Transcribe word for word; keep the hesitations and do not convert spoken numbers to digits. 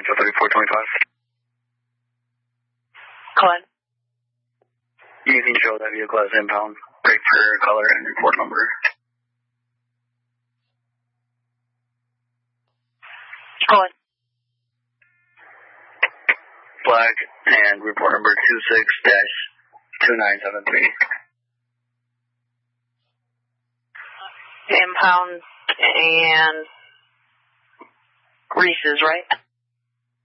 Angel thirty-four twenty-five. Glenn. You can show that vehicle as impound. Break for color and report number. Glenn. Flag and report number two six dash two nine seven three. Impound and Reese's, right?